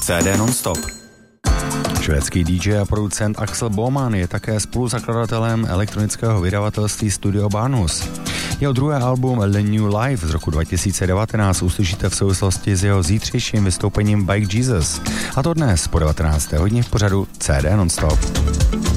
CD non-stop. Švédský DJ a producent Axel Boman je také spoluzakladatelem elektronického vydavatelství Studio Banus. Jeho druhé album The New Life z roku 2019 uslyšíte v souvislosti s jeho zítřejším vystoupením Bike Jesus. A to dnes po 19. hodině v pořadu CD non-stop.